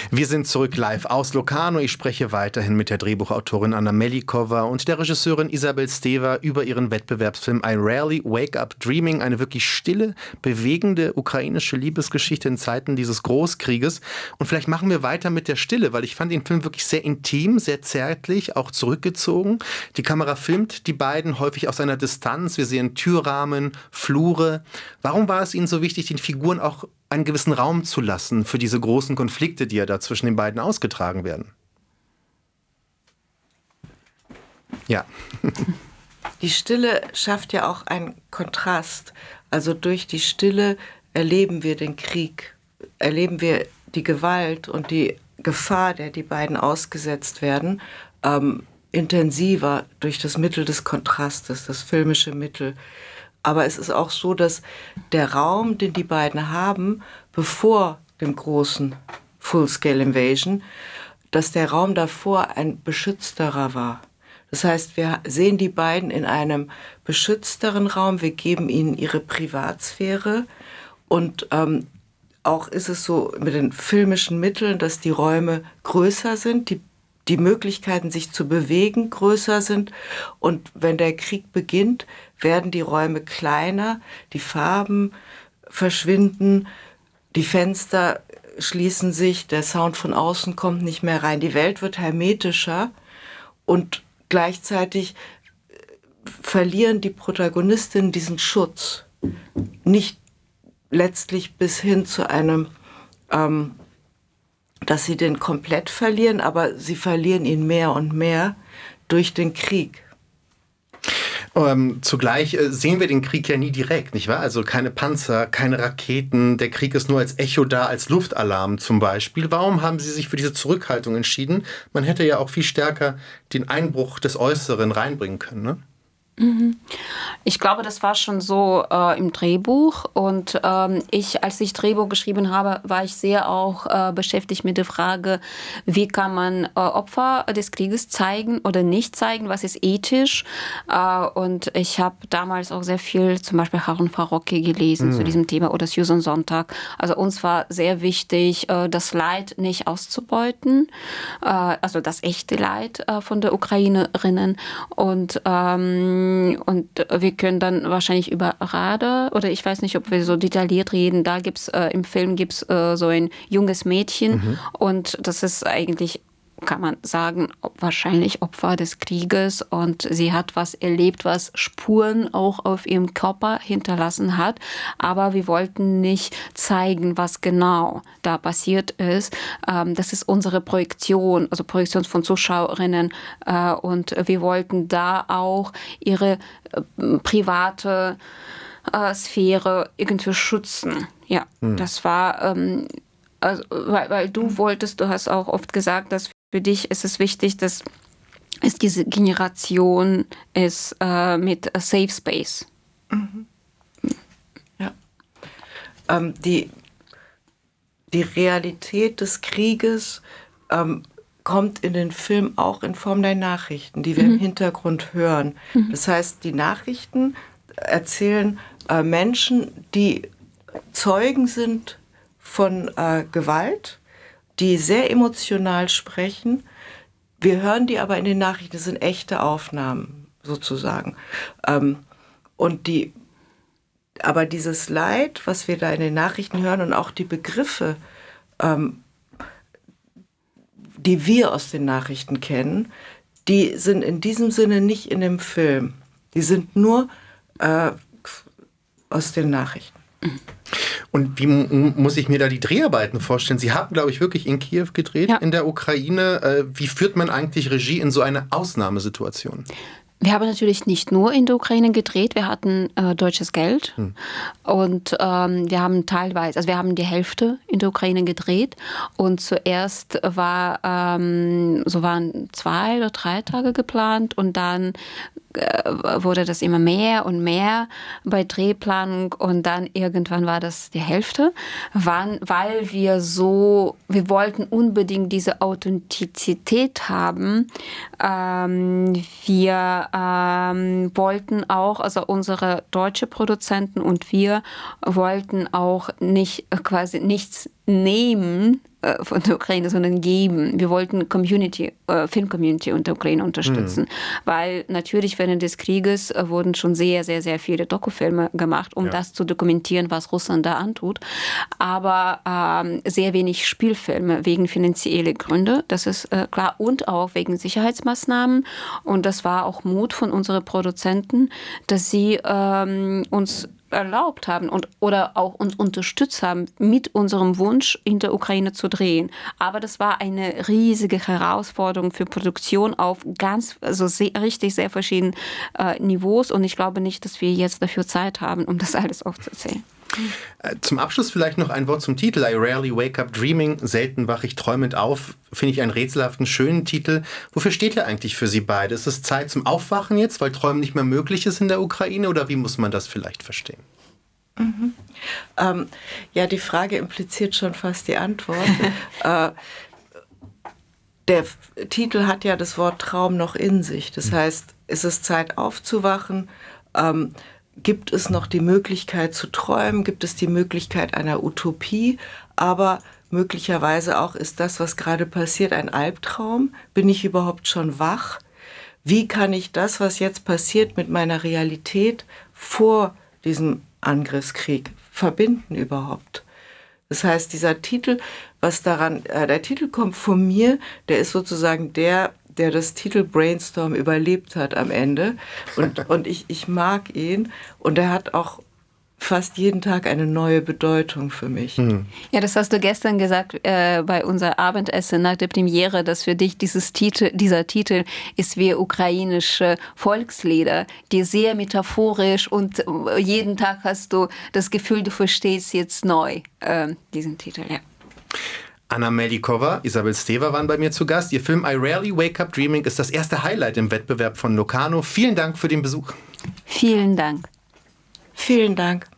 Wir sind zurück live aus Locarno. Ich spreche weiterhin mit der Drehbuchautorin Anna Melikova und der Regisseurin Isabel Stewa über ihren Wettbewerbsfilm I Rarely Wake Up Dreaming, eine wirklich stille, bewegende ukrainische Liebesgeschichte in Zeiten dieses Großkrieges. Und vielleicht machen wir weiter mit der Stille, weil ich fand den Film wirklich sehr intim, sehr zärtlich, auch zurückgezogen. Die Kamera filmt die beiden häufig aus einer Distanz. Wir sehen Türrahmen, Flure. Warum war es Ihnen so wichtig, den Figuren auch einen gewissen Raum zu lassen für diese großen Konflikte, die ja da zwischen den beiden ausgetragen werden? Ja. Die Stille schafft ja auch einen Kontrast. Also durch die Stille erleben wir den Krieg, erleben wir die Gewalt und die Gefahr, der die beiden ausgesetzt werden, intensiver durch das Mittel des Kontrastes, das filmische Mittel. Aber es ist auch so, dass der Raum, den die beiden haben, bevor dem großen Full-Scale Invasion, dass der Raum davor ein beschützterer war. Das heißt, wir sehen die beiden in einem beschützteren Raum, wir geben ihnen ihre Privatsphäre und auch ist es so mit den filmischen Mitteln, dass die Räume größer sind, die Möglichkeiten, sich zu bewegen, größer sind. Und wenn der Krieg beginnt, werden die Räume kleiner, die Farben verschwinden, die Fenster schließen sich, der Sound von außen kommt nicht mehr rein. Die Welt wird hermetischer und gleichzeitig verlieren die Protagonistinnen diesen Schutz. Nicht letztlich bis hin zu einem dass sie den komplett verlieren, aber sie verlieren ihn mehr und mehr durch den Krieg. Zugleich sehen wir den Krieg ja nie direkt, nicht wahr? Also keine Panzer, keine Raketen, der Krieg ist nur als Echo da, als Luftalarm zum Beispiel. Warum haben Sie sich für diese Zurückhaltung entschieden? Man hätte ja auch viel stärker den Einbruch des Äußeren reinbringen können, ne? Ich glaube, das war schon so im Drehbuch und als ich Drehbuch geschrieben habe, war ich sehr auch beschäftigt mit der Frage, wie kann man Opfer des Krieges zeigen oder nicht zeigen, was ist ethisch, und ich habe damals auch sehr viel zum Beispiel Harun Farocki gelesen zu diesem Thema oder Susan Sontag. Also uns war sehr wichtig, das Leid nicht auszubeuten, also das echte Leid von der Ukrainerinnen und wir können dann wahrscheinlich über Radar, oder ich weiß nicht, ob wir so detailliert reden, da gibt's im Film gibt's so ein junges Mädchen und das ist eigentlich, kann man sagen, wahrscheinlich Opfer des Krieges und sie hat was erlebt, was Spuren auch auf ihrem Körper hinterlassen hat, aber wir wollten nicht zeigen, was genau da passiert ist. Das ist unsere Projektion, also Projektion von Zuschauerinnen, und wir wollten da auch ihre private Sphäre irgendwie schützen. Ja, das war, also, weil du hast auch oft gesagt, dass für dich ist es wichtig, dass es diese Generation ist mit Safe Space. Ja. Die Realität des Krieges kommt in den Film auch in Form der Nachrichten, die wir im Hintergrund hören. Das heißt, die Nachrichten erzählen Menschen, die Zeugen sind von Gewalt, die sehr emotional sprechen. Wir hören die aber in den Nachrichten, das sind echte Aufnahmen sozusagen. Aber dieses Leid, was wir da in den Nachrichten hören und auch die Begriffe, die wir aus den Nachrichten kennen, die sind in diesem Sinne nicht in dem Film. Die sind nur aus den Nachrichten. Und wie muss ich mir da die Dreharbeiten vorstellen? Sie haben, glaube ich, wirklich in Kiew gedreht, ja, in der Ukraine. Wie führt man eigentlich Regie in so einer Ausnahmesituation? Wir haben natürlich nicht nur in der Ukraine gedreht, wir hatten deutsches Geld und wir haben teilweise, also wir haben die Hälfte in der Ukraine gedreht und zuerst waren 2 oder 3 Tage geplant und dann wurde das immer mehr und mehr bei Drehplanung und dann irgendwann war das die Hälfte, weil wir wollten unbedingt diese Authentizität haben. Wir wollten auch, also unsere deutsche Produzenten und wir wollten auch nicht quasi nichts nehmen von der Ukraine, sondern geben. Wir wollten Film-Community und der Ukraine unterstützen, weil natürlich während des Krieges wurden schon sehr, sehr, sehr viele Dokufilme gemacht, um das zu dokumentieren, was Russland da antut, aber sehr wenig Spielfilme wegen finanzieller Gründe, das ist klar, und auch wegen Sicherheitsmaßnahmen, und das war auch Mut von unseren Produzenten, dass sie uns erlaubt haben oder auch uns unterstützt haben, mit unserem Wunsch in der Ukraine zu drehen. Aber das war eine riesige Herausforderung für Produktion auf richtig sehr verschiedenen Niveaus, und ich glaube nicht, dass wir jetzt dafür Zeit haben, um das alles aufzuzählen. Zum Abschluss vielleicht noch ein Wort zum Titel. I rarely wake up dreaming. Selten wache ich träumend auf. Finde ich einen rätselhaften, schönen Titel. Wofür steht er eigentlich für Sie beide? Ist es Zeit zum Aufwachen jetzt, weil Träumen nicht mehr möglich ist in der Ukraine? Oder wie muss man das vielleicht verstehen? Ja, die Frage impliziert schon fast die Antwort. Der Titel hat ja das Wort Traum noch in sich. Das heißt, ist es Zeit aufzuwachen? Gibt es noch die Möglichkeit zu träumen? Gibt es die Möglichkeit einer Utopie? Aber möglicherweise auch, ist das, was gerade passiert, ein Albtraum? Bin ich überhaupt schon wach? Wie kann ich das, was jetzt passiert, mit meiner Realität vor diesem Angriffskrieg verbinden überhaupt? Das heißt, dieser Titel, der Titel kommt von mir, der ist sozusagen der das Titel Brainstorm überlebt hat am Ende. Und ich mag ihn. Und er hat auch fast jeden Tag eine neue Bedeutung für mich. Ja, das hast du gestern gesagt bei unserem Abendessen nach der Premiere, dass für dich dieser Titel ist wie ukrainische Volkslieder, die sehr metaphorisch, und jeden Tag hast du das Gefühl, du verstehst jetzt neu diesen Titel, ja. Anna Melnikova, Isabel Stewa waren bei mir zu Gast. Ihr Film I Rarely Wake Up Dreaming ist das erste Highlight im Wettbewerb von Locarno. Vielen Dank für den Besuch. Vielen Dank. Vielen Dank.